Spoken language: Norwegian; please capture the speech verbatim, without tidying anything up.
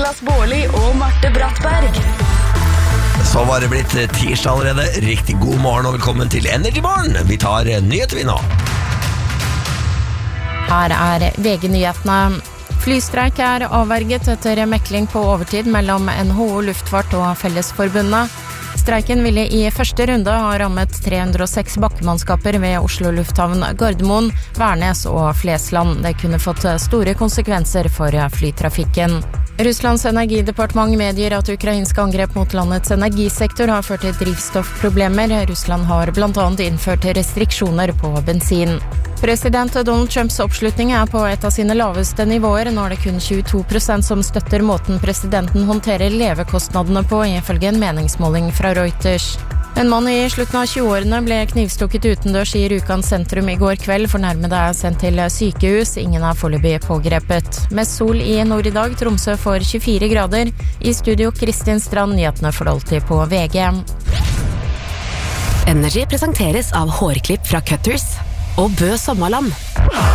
Niklas Baarli og Marte Brattberg. Så var det blitt tirsdag allerede. Riktig god morgen og velkommen til Energy Morgen. Vi tar nyheter vi nå. Her er V G-nyhetene. Flystreik er avverget etter mekling på overtid mellom N H O Luftfart og Fellesforbundet. Streiken ville i første runde ha rammet tre hundre og seks bakkemannskaper ved Oslo Lufthavn, Gardermoen, Værnes og Flesland. Det kunne fått store konsekvenser for flytrafikken. Russlands energidepartement medgir at ukrainske angrep mot landets energisektor har ført til drivstoffproblemer. Russland har blant annet innført restriksjoner på bensin. President Donald Trumps oppslutning er på et av sine laveste nivåer. Nå er det kun tjueto prosent som støtter måten presidenten håndterer levekostnadene på, ifølge en meningsmåling fra Reuters. En mann i slutten av tjueårene ble knivstukket utendørs i Rjukan sentrum i går kveld. Fornærmede er sendt til sykehus. Ingen er foreløpig pågrepet. Mest sol i nord i dag. Tromsø får tjuefire grader. I studio Kristin Strand, nyhetene for alltid på V G. Energy presenteres av hårklipp fra Cutters og Bø Sommerland.